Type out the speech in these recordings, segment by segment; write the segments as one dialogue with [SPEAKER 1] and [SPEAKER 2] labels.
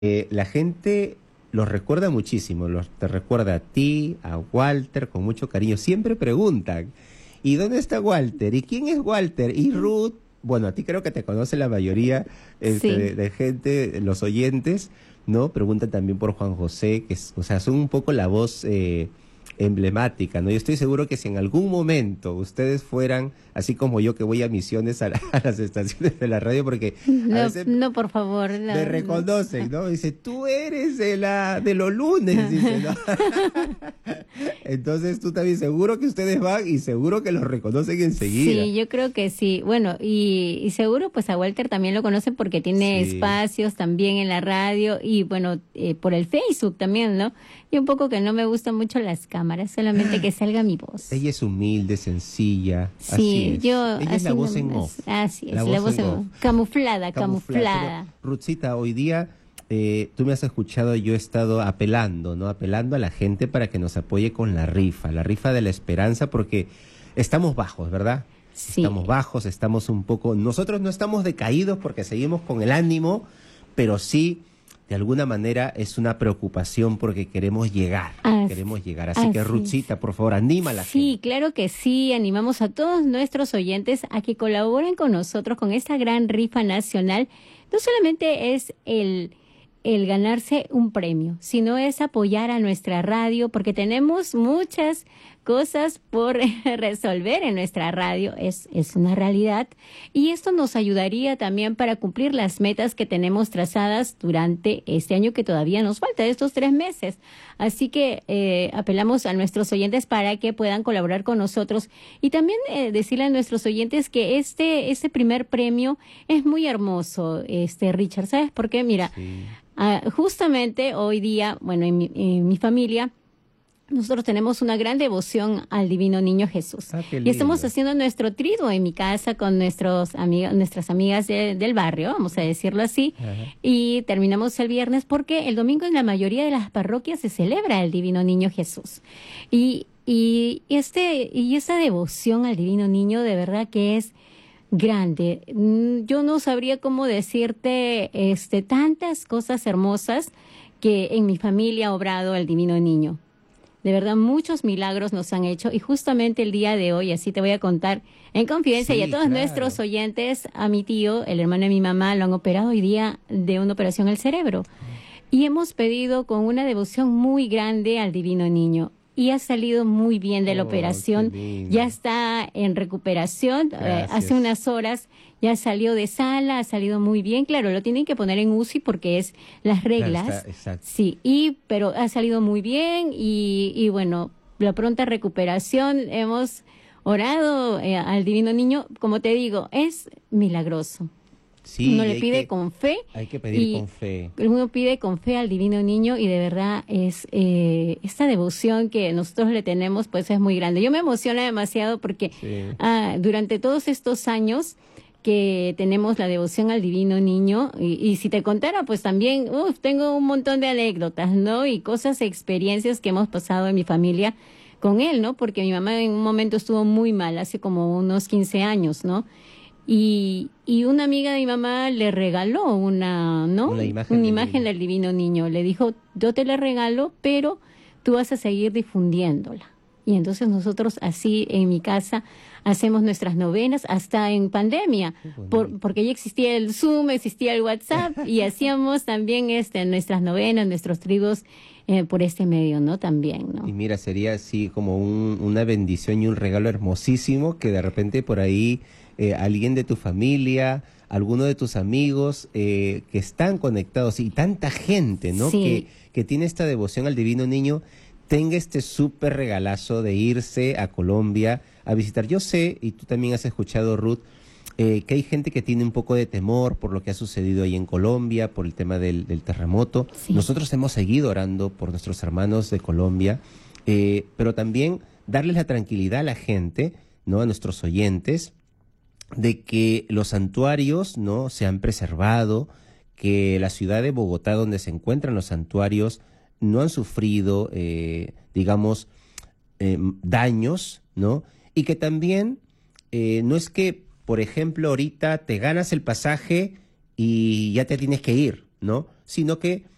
[SPEAKER 1] La gente los recuerda muchísimo, te recuerda a ti, a Walter, con mucho cariño. Siempre preguntan, ¿y dónde está Walter? ¿Y quién es Walter? ¿Y Ruth? Bueno, a ti creo que te conoce la mayoría
[SPEAKER 2] Sí.
[SPEAKER 1] de gente, los oyentes, ¿no? Preguntan también por Juan José, o sea, son un poco la voz emblemática, ¿no? Yo estoy seguro que si en algún momento ustedes fueran, así como yo que voy a misiones a las estaciones de la radio, porque a
[SPEAKER 2] No,
[SPEAKER 1] veces
[SPEAKER 2] no, por favor,
[SPEAKER 1] me
[SPEAKER 2] no, no.
[SPEAKER 1] reconocen, ¿no? Dice, tú eres de los lunes, dice, ¿no? Entonces tú también seguro que ustedes van y seguro que los reconocen enseguida.
[SPEAKER 2] Sí, yo creo que sí. Bueno, y seguro pues a Walter también lo conocen porque tiene
[SPEAKER 1] Sí,
[SPEAKER 2] espacios también en la radio y bueno, por el Facebook también, ¿no? Y un poco que no me gustan mucho las cámaras, solamente que salga mi voz.
[SPEAKER 1] ella es humilde, sencilla, así
[SPEAKER 2] Sí, yo
[SPEAKER 1] es. Ella es la
[SPEAKER 2] así
[SPEAKER 1] voz en
[SPEAKER 2] nomás.
[SPEAKER 1] off,
[SPEAKER 2] Así
[SPEAKER 1] la
[SPEAKER 2] es, la
[SPEAKER 1] voz
[SPEAKER 2] voz
[SPEAKER 1] en off,
[SPEAKER 2] camuflada,
[SPEAKER 1] camuflada. Pero,
[SPEAKER 2] camuflada.
[SPEAKER 1] Rutsita, hoy día tú me has escuchado, yo he estado apelando, ¿no? Apelando a la gente para que nos apoye con la rifa de la esperanza, porque estamos bajos, ¿verdad?
[SPEAKER 2] Sí.
[SPEAKER 1] Estamos bajos, estamos un poco... Nosotros no estamos decaídos porque seguimos con el ánimo, pero sí, de alguna manera, es una preocupación porque queremos llegar,
[SPEAKER 2] As-
[SPEAKER 1] queremos llegar. Así que,
[SPEAKER 2] Así es.
[SPEAKER 1] Rutsita, por favor, anima a la
[SPEAKER 2] Sí,
[SPEAKER 1] gente.
[SPEAKER 2] claro que sí. Animamos a todos nuestros oyentes a que colaboren con nosotros con esta gran rifa nacional. No solamente es el ganarse un premio, sino es apoyar a nuestra radio porque tenemos muchas cosas por resolver en nuestra radio. Es una realidad. Y esto nos ayudaría también para cumplir las metas que tenemos trazadas durante este año que todavía nos falta, estos 3 meses. Así que apelamos a nuestros oyentes para que puedan colaborar con nosotros y también decirle a nuestros oyentes que este primer premio es muy hermoso, Richard. ¿Sabes por qué? Mira,
[SPEAKER 1] Sí.
[SPEAKER 2] justamente hoy día, bueno, en mi familia, nosotros tenemos una gran devoción al Divino Niño Jesús.
[SPEAKER 1] Ah, qué
[SPEAKER 2] Y estamos
[SPEAKER 1] lindo.
[SPEAKER 2] haciendo nuestro triduo en mi casa con nuestras amigas del barrio, vamos a decirlo así.
[SPEAKER 1] Ajá.
[SPEAKER 2] Y terminamos el viernes porque el domingo en la mayoría de las parroquias se celebra el Divino Niño Jesús. Y esa devoción al Divino Niño de verdad que es grande. Yo no sabría cómo decirte tantas cosas hermosas que en mi familia ha obrado el Divino Niño. De verdad, muchos milagros nos han hecho y justamente el día de hoy, así te voy a contar en confidencia y a
[SPEAKER 1] Sí,
[SPEAKER 2] todos nuestros
[SPEAKER 1] claro.
[SPEAKER 2] oyentes, a mi tío, el hermano de mi mamá, lo han operado hoy día de una operación al cerebro. Y hemos pedido con una devoción muy grande al Divino Niño. Y ha salido muy bien de la
[SPEAKER 1] Oh, qué
[SPEAKER 2] operación, ya
[SPEAKER 1] lindo.
[SPEAKER 2] está en recuperación, hace
[SPEAKER 1] Gracias.
[SPEAKER 2] unas horas ya salió de sala, ha salido muy bien, claro, lo tienen que poner en UCI porque es las
[SPEAKER 1] Claro, está,
[SPEAKER 2] reglas,
[SPEAKER 1] exacto.
[SPEAKER 2] sí, pero ha salido muy bien y bueno, la pronta recuperación, hemos orado al Divino Niño, como te digo, es milagroso. Uno
[SPEAKER 1] Sí, y
[SPEAKER 2] le pide con fe
[SPEAKER 1] hay que pedir
[SPEAKER 2] y
[SPEAKER 1] con fe.
[SPEAKER 2] uno pide con fe al Divino Niño y de verdad es esta devoción que nosotros le tenemos pues es muy grande. Yo me emociona demasiado porque
[SPEAKER 1] Sí.
[SPEAKER 2] durante todos estos años que tenemos la devoción al Divino Niño y si te contara pues también tengo un montón de anécdotas, ¿no? Y cosas, experiencias que hemos pasado en mi familia con él, ¿no? Porque mi mamá en un momento estuvo muy mal, hace como unos 15 años, ¿no? Y una amiga de mi mamá le regaló ¿no?
[SPEAKER 1] Una imagen
[SPEAKER 2] Una
[SPEAKER 1] del
[SPEAKER 2] imagen
[SPEAKER 1] niño.
[SPEAKER 2] del Divino Niño. Le dijo, yo te la regalo, pero tú vas a seguir difundiéndola. Y entonces nosotros así en mi casa hacemos nuestras novenas hasta en pandemia,
[SPEAKER 1] Qué bonito.
[SPEAKER 2] porque ya existía el Zoom, existía el WhatsApp y hacíamos también nuestras novenas, nuestros tribus por este medio, ¿no? También,
[SPEAKER 1] Y
[SPEAKER 2] ¿no?
[SPEAKER 1] mira, sería así como una bendición y un regalo hermosísimo que de repente por ahí alguien de tu familia, alguno de tus amigos que están conectados y tanta gente, ¿no?
[SPEAKER 2] Sí.
[SPEAKER 1] Que tiene esta devoción al Divino Niño, tenga este súper regalazo de irse a Colombia a visitar. Yo sé, y tú también has escuchado, Ruth, que hay gente que tiene un poco de temor por lo que ha sucedido ahí en Colombia, por el tema del terremoto.
[SPEAKER 2] Sí.
[SPEAKER 1] Nosotros hemos seguido orando por nuestros hermanos de Colombia, pero también darles la tranquilidad a la gente, ¿no? A nuestros oyentes, de que los santuarios, ¿no? Se han preservado, que la ciudad de Bogotá, donde se encuentran los santuarios, no han sufrido, digamos, daños, ¿no? Y que también no es que, por ejemplo, ahorita te ganas el pasaje y ya te tienes que ir, ¿no? Sino que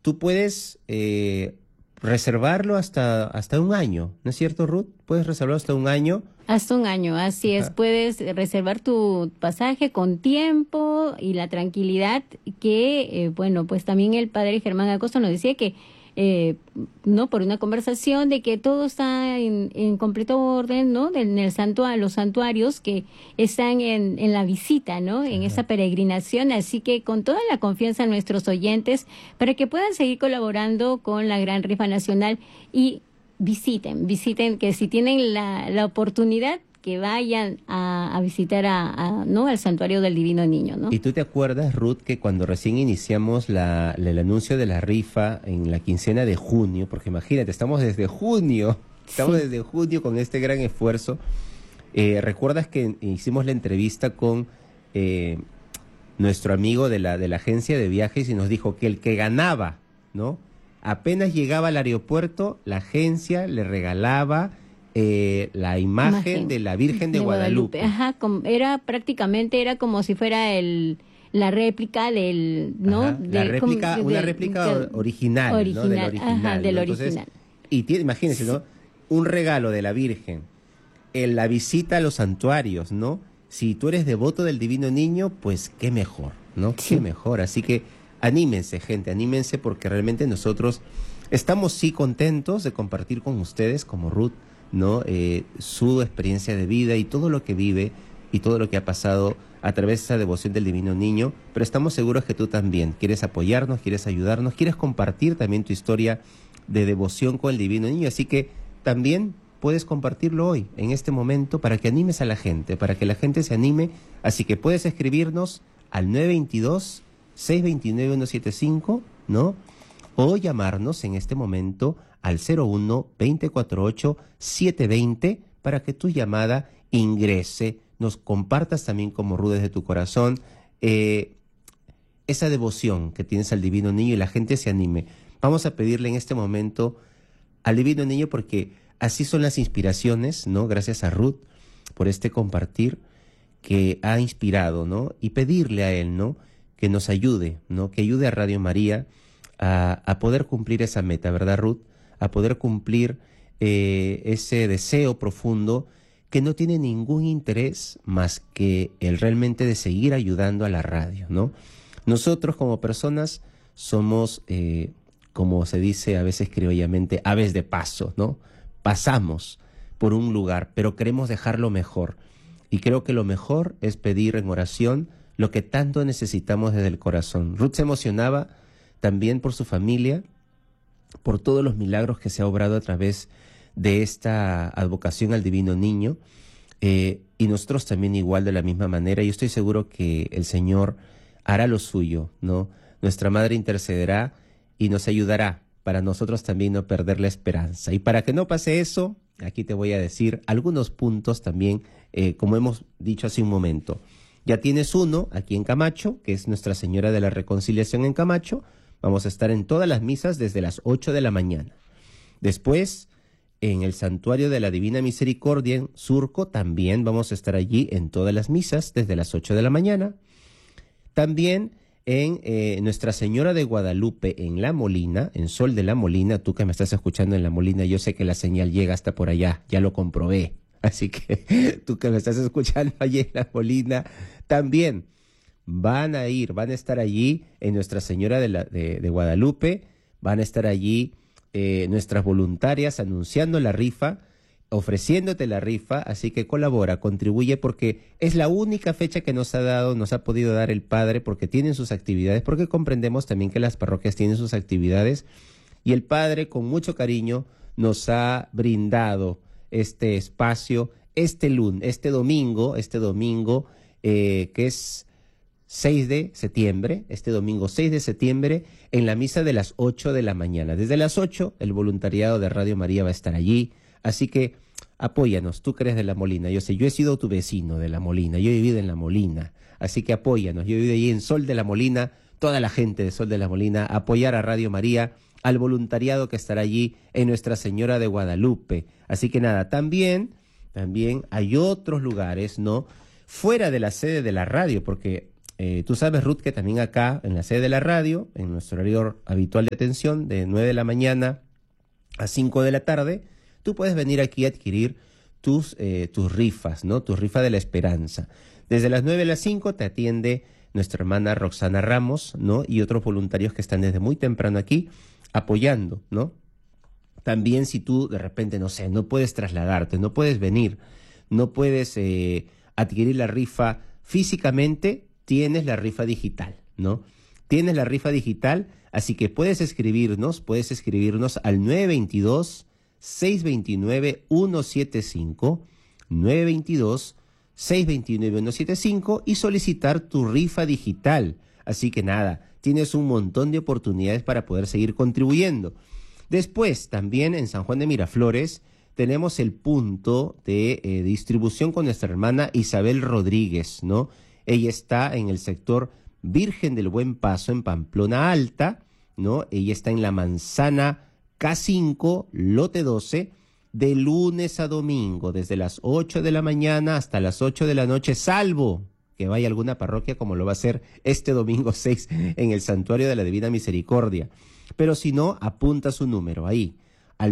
[SPEAKER 1] tú puedes reservarlo hasta un año, ¿no es cierto, Ruth? Puedes reservarlo hasta un año.
[SPEAKER 2] Hasta un año, así es. Puedes reservar tu pasaje con tiempo y la tranquilidad que, bueno, pues también el padre Germán Acosta nos decía que, no, por una conversación de que todo está en completo orden, ¿no? En el los santuarios que están en la visita, ¿no? En esa peregrinación. Así que con toda la confianza a nuestros oyentes para que puedan seguir colaborando con la Gran Rifa Nacional y visiten, que si tienen la oportunidad, que vayan a visitar ¿no? al Santuario del Divino Niño, ¿no?
[SPEAKER 1] ¿Y tú te acuerdas, Ruth, que cuando recién iniciamos el anuncio de la rifa en la quincena de junio, porque imagínate, estamos desde junio con este gran esfuerzo, ¿recuerdas que hicimos la entrevista con nuestro amigo de la agencia de viajes y nos dijo que el que ganaba, ¿no? Apenas llegaba al aeropuerto, la agencia le regalaba la imagen de la Virgen de Guadalupe.
[SPEAKER 2] Ajá, era como si fuera la réplica del, ¿no?
[SPEAKER 1] Ajá, una réplica original, ¿no? Del original.
[SPEAKER 2] Ajá, del
[SPEAKER 1] ¿no?
[SPEAKER 2] original.
[SPEAKER 1] Entonces, y imagínense, ¿no? Un regalo de la Virgen, la visita a los santuarios, ¿no? Si tú eres devoto del Divino Niño, pues qué mejor, ¿no? Sí. Qué mejor. Así que anímense, gente, anímense, porque realmente nosotros estamos sí contentos de compartir con ustedes, como Ruth, ¿no? Su experiencia de vida y todo lo que vive y todo lo que ha pasado a través de esa devoción del Divino Niño, pero estamos seguros que tú también quieres apoyarnos, quieres ayudarnos, quieres compartir también tu historia de devoción con el Divino Niño, así que también puedes compartirlo hoy, en este momento, para que animes a la gente, para que la gente se anime, así que puedes escribirnos al 922-629-175, ¿no? O llamarnos en este momento al 01-2048-720 para que tu llamada ingrese, nos compartas también como Ruth de tu corazón esa devoción que tienes al Divino Niño y la gente se anime. Vamos a pedirle en este momento al Divino Niño, porque así son las inspiraciones, ¿no? Gracias a Ruth por este compartir que ha inspirado, ¿no? Y pedirle a él, ¿no? Que nos ayude, ¿no? Que ayude a Radio María a poder cumplir esa meta, ¿verdad, Ruth? A poder cumplir ese deseo profundo que no tiene ningún interés más que el realmente de seguir ayudando a la radio, ¿no? Nosotros como personas somos, como se dice a veces criollamente, aves de paso, ¿no? Pasamos por un lugar, pero queremos dejarlo mejor. Y creo que lo mejor es pedir en oración lo que tanto necesitamos desde el corazón. Ruth se emocionaba también por su familia, por todos los milagros que se ha obrado a través de esta advocación al Divino Niño, y nosotros también igual de la misma manera. Yo estoy seguro que el Señor hará lo suyo, ¿no? Nuestra Madre intercederá y nos ayudará para nosotros también no perder la esperanza. Y para que no pase eso, aquí te voy a decir algunos puntos también, como hemos dicho hace un momento. Ya tienes uno aquí en Camacho, que es Nuestra Señora de la Reconciliación en Camacho. Vamos a estar en todas las misas desde las 8 de la mañana. Después, en el Santuario de la Divina Misericordia en Surco, también vamos a estar allí en todas las misas desde las 8 de la mañana. También en Nuestra Señora de Guadalupe en La Molina, en Sol de La Molina. Tú que me estás escuchando en La Molina, yo sé que la señal llega hasta por allá, ya lo comprobé. Así que tú que me estás escuchando allí en La Molina, también van a estar allí en Nuestra Señora de Guadalupe, van a estar allí nuestras voluntarias anunciando la rifa, ofreciéndote la rifa, así que colabora, contribuye, porque es la única fecha que nos ha podido dar el Padre, porque tienen sus actividades, porque comprendemos también que las parroquias tienen sus actividades, y el Padre con mucho cariño nos ha brindado este espacio, este domingo, que es 6 de septiembre, este domingo 6 de septiembre, en la misa de las 8 de la mañana. Desde las 8, el voluntariado de Radio María va a estar allí, así que apóyanos, tú que eres de La Molina. Yo sé, yo he sido tu vecino de La Molina, yo he vivido en La Molina, así que apóyanos. Yo he vivido allí en Sol de La Molina, toda la gente de Sol de La Molina, apoyar a Radio María, al voluntariado que estará allí en Nuestra Señora de Guadalupe. Así que nada, también hay otros lugares, ¿no? Fuera de la sede de la radio, porque Tú sabes, Ruth, que también acá en la sede de la radio, en nuestro horario habitual de atención, de 9 de la mañana a 5 de la tarde, tú puedes venir aquí a adquirir tus rifas, ¿no? Tu rifa de la esperanza. Desde las 9 a las 5 te atiende nuestra hermana Roxana Ramos, ¿no? Y otros voluntarios que están desde muy temprano aquí apoyando, ¿no? También si tú de repente, no sé, no puedes trasladarte, no puedes venir, no puedes adquirir la rifa físicamente, tienes la rifa digital, ¿no? Tienes la rifa digital, así que puedes escribirnos al 922-629-175, 922-629-175 y solicitar tu rifa digital. Así que nada, tienes un montón de oportunidades para poder seguir contribuyendo. Después, también en San Juan de Miraflores, tenemos el punto de distribución con nuestra hermana Isabel Rodríguez, ¿no? Ella está en el sector Virgen del Buen Paso, en Pamplona Alta, ¿no? Ella está en la manzana K5, lote 12, de lunes a domingo, desde las 8 de la mañana hasta las 8 de la noche, salvo que vaya a alguna parroquia, como lo va a hacer este domingo 6 en el Santuario de la Divina Misericordia. Pero si no, apunta su número ahí, al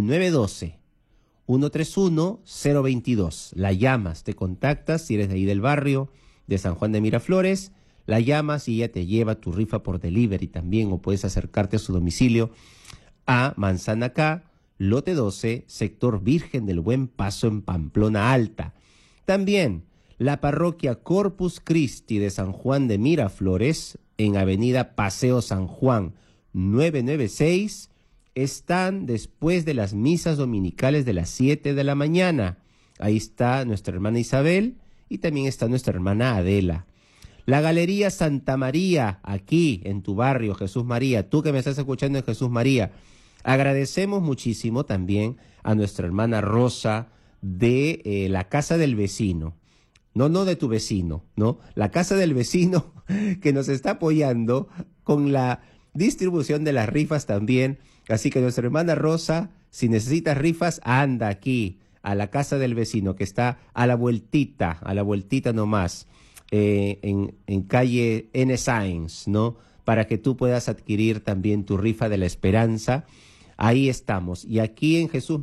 [SPEAKER 1] 912-131-022. La llamas, te contactas si eres de ahí del barrio de San Juan de Miraflores, la llamas y ella te lleva tu rifa por delivery también, o puedes acercarte a su domicilio a Manzana K, lote 12, sector Virgen del Buen Paso, en Pamplona Alta. También la parroquia Corpus Christi de San Juan de Miraflores, en avenida Paseo San Juan 996, están después de las misas dominicales de las 7 de la mañana. Ahí está nuestra hermana Isabel y también está nuestra hermana Adela. La Galería Santa María, aquí en tu barrio, Jesús María, tú que me estás escuchando en Jesús María, agradecemos muchísimo también a nuestra hermana Rosa de la Casa del Vecino. No de tu vecino, ¿no? La Casa del Vecino que nos está apoyando con la distribución de las rifas también. Así que nuestra hermana Rosa, si necesitas rifas, anda aquí a la Casa del Vecino, que está a la vueltita nomás, en calle N. Sáenz, ¿no? Para que tú puedas adquirir también tu rifa de la esperanza. Ahí estamos. Y aquí en Jesús.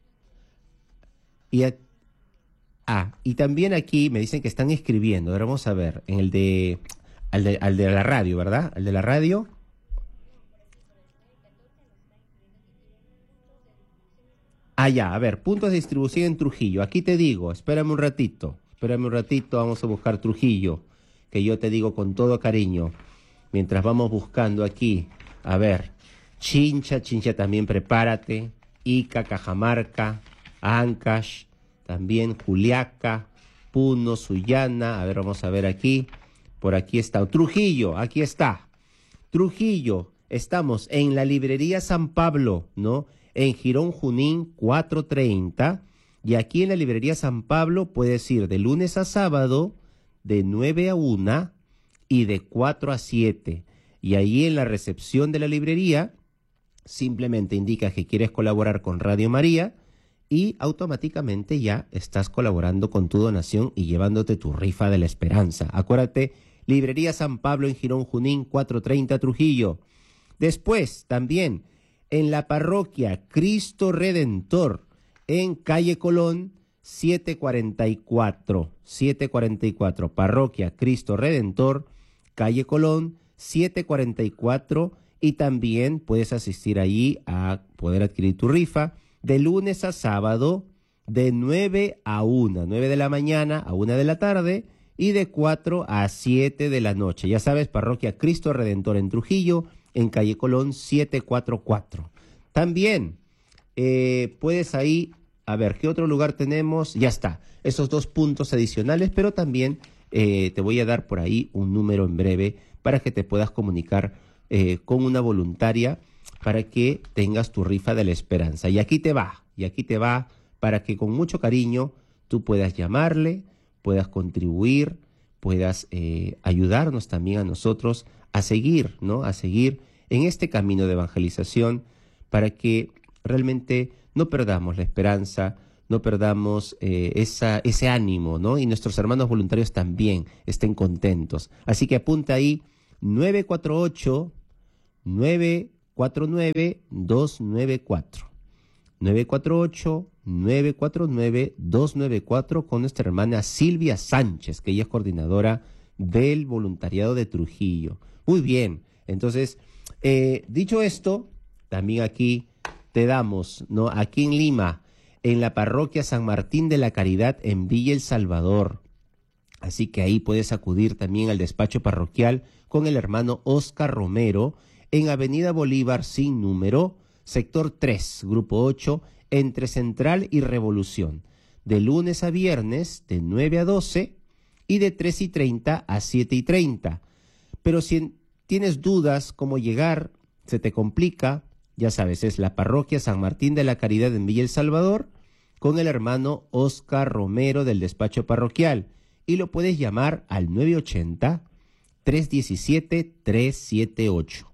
[SPEAKER 1] Y también aquí me dicen que están escribiendo. Ahora vamos a ver, en al de la radio, ¿verdad? Al de la radio. Ya, a ver, puntos de distribución en Trujillo. Aquí te digo, espérame un ratito, vamos a buscar Trujillo, que yo te digo con todo cariño, mientras vamos buscando aquí. A ver, Chincha también prepárate, Ica, Cajamarca, Ancash, también Juliaca, Puno, Sullana. A ver, vamos a ver aquí, por aquí está Trujillo, aquí está. Trujillo, estamos en la librería San Pablo, ¿no? En Girón Junín 430, y aquí en la librería San Pablo puedes ir de lunes a sábado de 9 a 1 y de 4 a 7. Y ahí en la recepción de la librería simplemente indicas que quieres colaborar con Radio María y automáticamente ya estás colaborando con tu donación y llevándote tu rifa de la esperanza. Acuérdate, librería San Pablo en Girón Junín 430 Trujillo. Después también en la parroquia Cristo Redentor, en calle Colón 744, parroquia Cristo Redentor, calle Colón 744, y también puedes asistir allí a poder adquirir tu rifa de lunes a sábado de 9 a 1, 9 de la mañana a 1 de la tarde y de 4 a 7 de la noche. Ya sabes, parroquia Cristo Redentor en Trujillo, en calle Colón 744. También puedes ahí, a ver, ¿qué otro lugar tenemos? Ya está, esos 2 puntos adicionales, pero también te voy a dar por ahí un número en breve para que te puedas comunicar con una voluntaria para que tengas tu rifa de la esperanza. Y aquí te va para que con mucho cariño tú puedas llamarle, puedas contribuir, puedas ayudarnos también a nosotros a seguir, ¿no? A seguir en este camino de evangelización para que realmente no perdamos la esperanza, no perdamos ese ánimo, ¿no? Y nuestros hermanos voluntarios también estén contentos. Así que apunta ahí 948-949-294. 948-949-294 con nuestra hermana Silvia Sánchez, que ella es coordinadora del voluntariado de Trujillo. Muy bien, entonces, dicho esto, también aquí te damos, ¿no? Aquí en Lima, en la parroquia San Martín de la Caridad en Villa El Salvador. Así que ahí puedes acudir también al despacho parroquial con el hermano Oscar Romero en Avenida Bolívar sin número, sector 3, grupo 8, entre Central y Revolución, de lunes a viernes de 9 a 12 y de 3:30 a 7:30. Pero si tienes dudas cómo llegar, se te complica, ya sabes, es la parroquia San Martín de la Caridad en Villa El Salvador con el hermano Oscar Romero del despacho parroquial y lo puedes llamar al 980-317-378.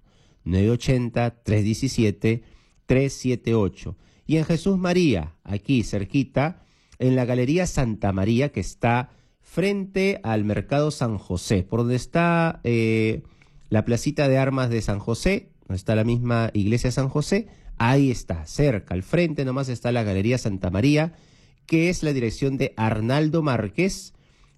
[SPEAKER 1] 980-317-378. Y en Jesús María, aquí cerquita, en la Galería Santa María, que está frente al Mercado San José, por donde está la placita de armas de San José, donde está la misma iglesia San José, ahí está, cerca, al frente nomás está la Galería Santa María, que es la dirección de Arnaldo Márquez,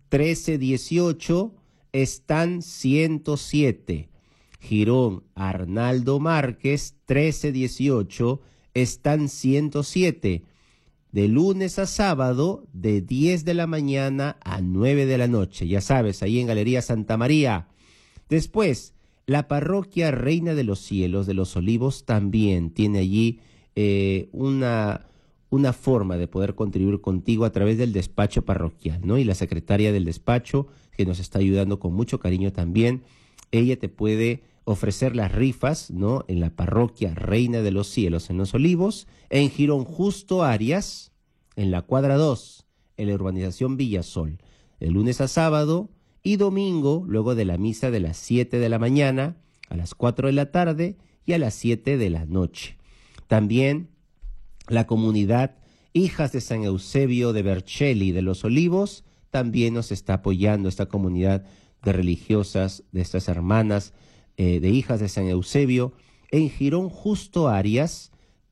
[SPEAKER 1] 1318, Están 107. Girón Arnaldo Márquez, 1318, Están 107. De lunes a sábado, de 10 de la mañana a 9 de la noche. Ya sabes, ahí en Galería Santa María. Después, la parroquia Reina de los Cielos de los Olivos también tiene allí una forma de poder contribuir contigo a través del despacho parroquial, ¿no? Y la secretaria del despacho, que nos está ayudando con mucho cariño también, ella te puede ofrecer las rifas, ¿no? En la parroquia Reina de los Cielos en Los Olivos, en Girón Justo Arias, en la cuadra 2, en la urbanización Villasol, de lunes a sábado y domingo, luego de la misa de las 7 de la mañana, a las 4 de la tarde y a las 7 de la noche. También la comunidad Hijas de San Eusebio de Vercelli de Los Olivos también nos está apoyando, esta comunidad de religiosas, de estas hermanas de Hijas de San Eusebio, en Girón Justo Arias,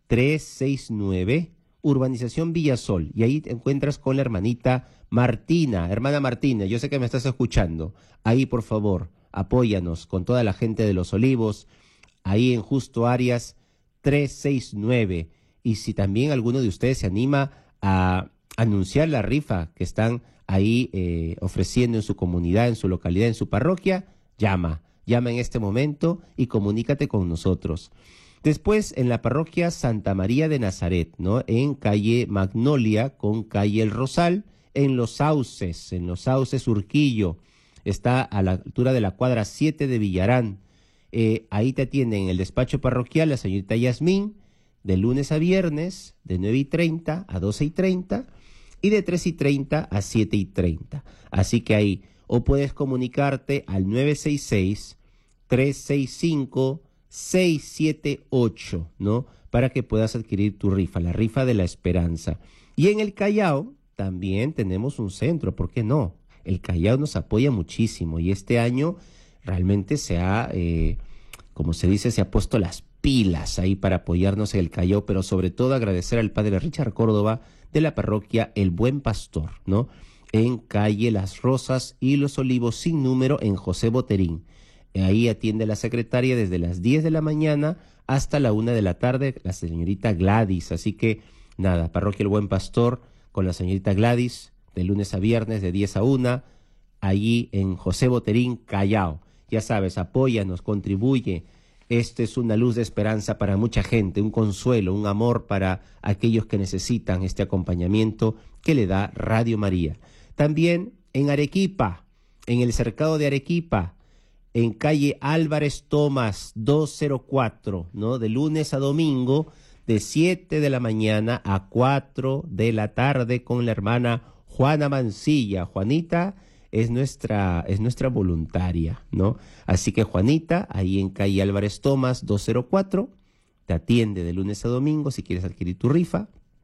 [SPEAKER 1] 369, urbanización Villasol. Y ahí te encuentras con la hermanita Martina. Hermana Martina, yo sé que me estás escuchando. Ahí, por favor, apóyanos con toda la gente de Los Olivos, ahí en Justo Arias, 369. Y si también alguno de ustedes se anima a anunciar la rifa que están ahí ofreciendo en su comunidad, en su localidad, en su parroquia, llama en este momento y comunícate con nosotros. Después, en la parroquia Santa María de Nazaret, ¿no? En calle Magnolia con calle El Rosal, en Los Sauces Urquillo, está a la altura de la cuadra 7 de Villarán. Ahí te atienden en el despacho parroquial la señorita Yasmín, de lunes a viernes, de 9:30 a 12:30 y de 3:30 a 7:30. Así que ahí, o puedes comunicarte al 966-365-678, ¿no? Para que puedas adquirir tu rifa, la rifa de la esperanza. Y en el Callao también tenemos un centro, ¿por qué no? El Callao nos apoya muchísimo y este año realmente se ha, como se dice, se ha puesto las pilas ahí para apoyarnos en el Callao, pero sobre todo agradecer al padre Richard Córdoba de la parroquia El Buen Pastor, ¿no? En calle Las Rosas y Los Olivos sin número en José Boterín. Ahí atiende la secretaria desde las 10 de la mañana hasta la 1 de la tarde, la señorita Gladys. Así que nada, parroquia El Buen Pastor con la señorita Gladys, de lunes a viernes de 10 a 1, allí en José Boterín, Callao. Ya sabes, apóyanos, contribuye. Esta es una luz de esperanza para mucha gente, un consuelo, un amor para aquellos que necesitan este acompañamiento que le da Radio María. También en Arequipa, en el cercado de Arequipa, en calle Álvarez Tomás 204, ¿no? De lunes a domingo, de 7 de la mañana a 4 de la tarde con la hermana Juana Mancilla. Juanita es nuestra voluntaria, ¿no? Así que Juanita, ahí en calle Álvarez Tomás 204, te atiende de lunes a domingo si quieres adquirir tu rifa.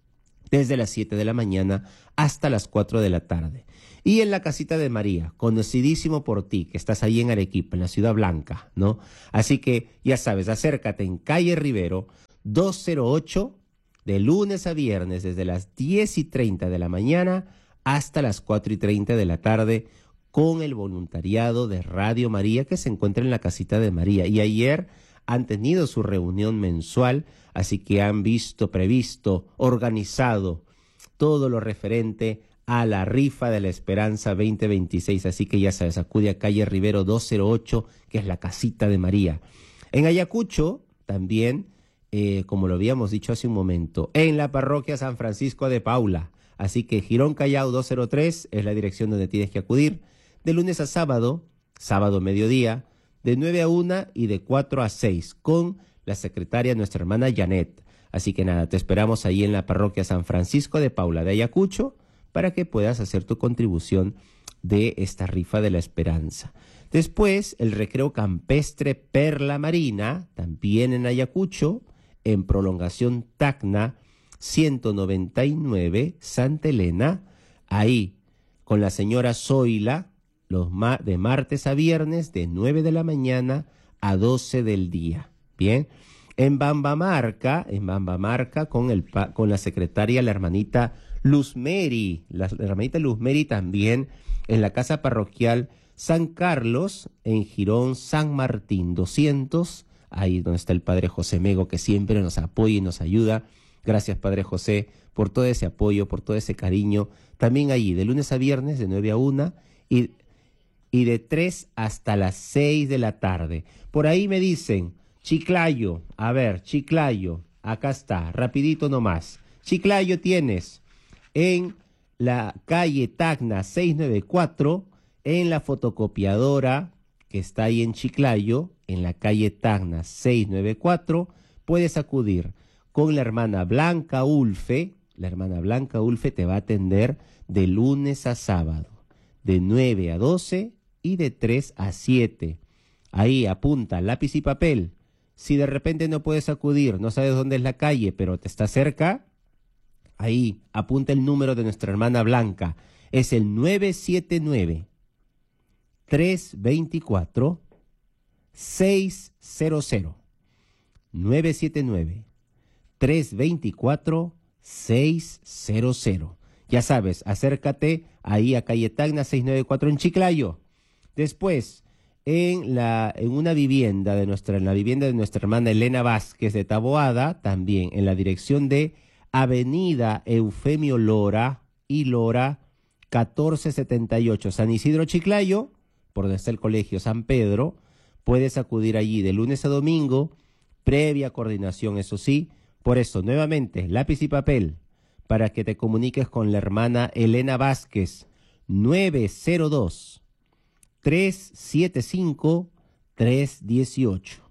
[SPEAKER 1] desde las 7 de la mañana hasta las 4 de la tarde. Y en la Casita de María, conocidísimo por ti, que estás ahí en Arequipa, en la Ciudad Blanca, ¿no? Así que, ya sabes, acércate en calle Rivero 208, de lunes a viernes, desde las 10:30 de la mañana hasta las 4:30 de la tarde, con el voluntariado de Radio María que se encuentra en la Casita de María. Y ayer han tenido su reunión mensual, así que han previsto, organizado todo lo referente a la rifa de la Esperanza 2026. Así que ya sabes, acude a calle Rivero 208, que es la Casita de María. En Ayacucho, también, como lo habíamos dicho hace un momento, en la parroquia San Francisco de Paula. Así que Girón Callao 203 es la dirección donde tienes que acudir, de lunes a sábado, sábado mediodía, de 9 a 1 y de 4 a 6, con la secretaria, nuestra hermana Janet. Así que nada, te esperamos ahí en la parroquia San Francisco de Paula de Ayacucho para que puedas hacer tu contribución de esta rifa de la Esperanza. Después, el recreo campestre Perla Marina, también en Ayacucho, en prolongación Tacna 199, Santa Elena, ahí con la señora Zoila, de martes a viernes, de 9 de la mañana a 12 del día. Bien. En Bambamarca, con la secretaria, la hermanita Luz Mary, la hermanita Luz Mary también en la casa parroquial San Carlos, en Girón San Martín 200, ahí donde está el padre José Mego, que siempre nos apoya y nos ayuda. Gracias, padre José, por todo ese apoyo, por todo ese cariño. También allí, de lunes a viernes, de 9 a 1 y de 3 hasta las 6 de la tarde. Por ahí me dicen, Chiclayo, a ver, Chiclayo, acá está, rapidito nomás. Chiclayo tienes en la calle Tacna 694, en la fotocopiadora que está ahí en Chiclayo, en la calle Tacna 694, puedes acudir con la hermana Blanca Ulfe. La hermana Blanca Ulfe te va a atender de lunes a sábado, de 9 a 12 y de 3 a 7. Ahí apunta, lápiz y papel. Si de repente no puedes acudir, no sabes dónde es la calle, pero te está cerca, ahí apunta el número de nuestra hermana Blanca. Es el 979-324-600. 979-324-600. Ya sabes, acércate ahí a calle Tacna 694 en Chiclayo. Después, en la vivienda de nuestra hermana Elena Vázquez de Taboada, también en la dirección de Avenida Eufemio Lora y Lora 1478, San Isidro Chiclayo, por donde está el Colegio San Pedro. Puedes acudir allí de lunes a domingo, previa coordinación, eso sí. Por eso, nuevamente, lápiz y papel, para que te comuniques con la hermana Elena Vázquez, 902-375-318.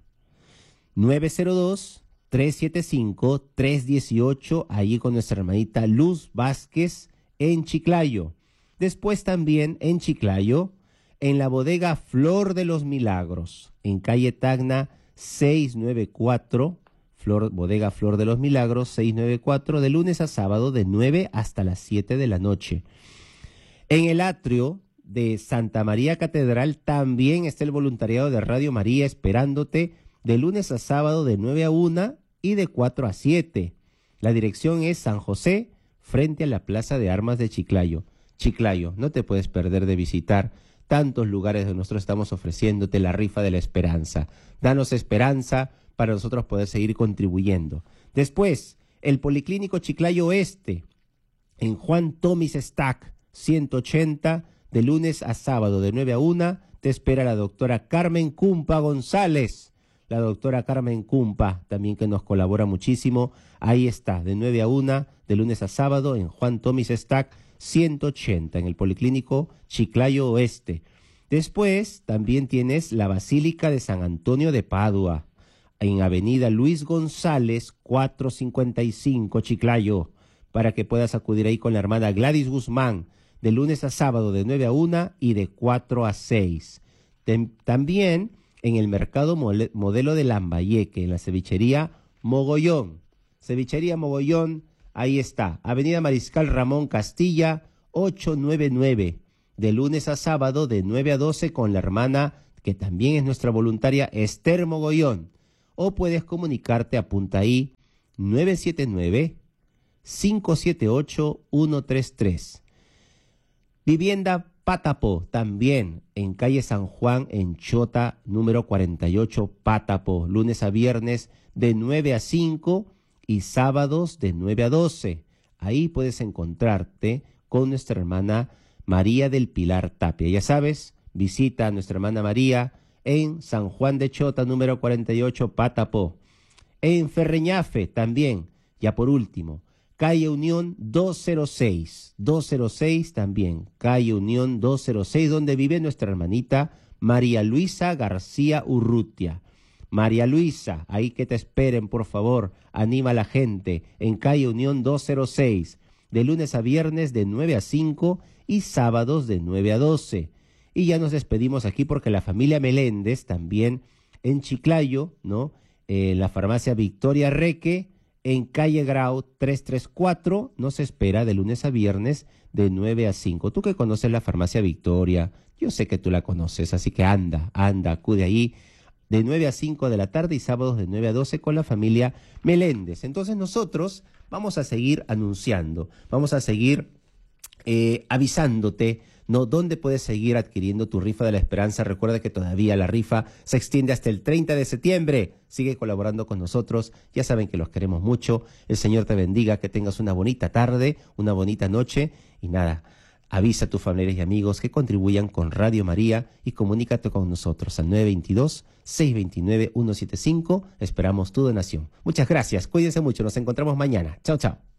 [SPEAKER 1] 902-375-318, allí con nuestra hermanita Luz Vázquez en Chiclayo. Después también en Chiclayo, en la bodega Flor de los Milagros, en calle Tacna 694, bodega Flor de los Milagros 694, de lunes a sábado de 9 hasta las 7 de la noche. En el atrio de Santa María Catedral también está el voluntariado de Radio María esperándote de lunes a sábado de 9 a 1 y de 4 a 7. La dirección es San José, frente a la Plaza de Armas de Chiclayo. Chiclayo, no te puedes perder de visitar tantos lugares donde nosotros estamos ofreciéndote la rifa de la esperanza. Danos esperanza para nosotros poder seguir contribuyendo. Después, el Policlínico Chiclayo Oeste, en Juan Tomis Stack 180, de lunes a sábado de 9 a 1, te espera la doctora Carmen Cumpa González. La doctora Carmen Cumpa, también que nos colabora muchísimo. Ahí está, de 9 a 1, de lunes a sábado, en Juan Tomis Stack 180, en el Policlínico Chiclayo Oeste. Después, también tienes la Basílica de San Antonio de Padua, en Avenida Luis González 455, Chiclayo, para que puedas acudir ahí con la hermana Gladys Guzmán, de lunes a sábado de 9 a 1 y de 4 a 6. También en el Mercado Modelo de Lambayeque, en la cevichería Mogollón. Cevichería Mogollón, Ahí está, Avenida Mariscal Ramón Castilla, 899, de lunes a sábado de 9 a 12 con la hermana, que también es nuestra voluntaria, Esther Mogollón. O puedes comunicarte, apunta ahí, 979-578-133. Vivienda Patapo, también en calle San Juan, en Chota, número 48, Patapo, lunes a viernes de 9 a 5 y sábados de 9 a 12. Ahí puedes encontrarte con nuestra hermana María del Pilar Tapia. Ya sabes, visita a nuestra hermana María en San Juan de Chota, número 48, Patapo. En Ferreñafe también, ya por último, calle Unión 206 también, calle Unión 206, donde vive nuestra hermanita María Luisa García Urrutia. María Luisa, ahí que te esperen, por favor, anima a la gente, en calle Unión 206, de lunes a viernes de 9 a 5 y sábados de 9 a 12. Y ya nos despedimos aquí porque la familia Meléndez también en Chiclayo, ¿no? La farmacia Victoria Reque, en calle Grau 334, nos espera de lunes a viernes de 9 a 5. Tú que conoces la farmacia Victoria, yo sé que tú la conoces, así que anda, acude ahí de 9 a 5 de la tarde y sábados de 9 a 12 con la familia Meléndez. Entonces nosotros vamos a seguir anunciando, vamos a seguir avisándote, ¿no? ¿Dónde puedes seguir adquiriendo tu rifa de la esperanza? Recuerda que todavía la rifa se extiende hasta el 30 de septiembre. Sigue colaborando con nosotros. Ya saben que los queremos mucho. El Señor te bendiga, que tengas una bonita tarde, una bonita noche. Y nada, avisa a tus familiares y amigos que contribuyan con Radio María y comunícate con nosotros al 922-629-175. Esperamos tu donación. Muchas gracias. Cuídense mucho. Nos encontramos mañana. Chao, chao.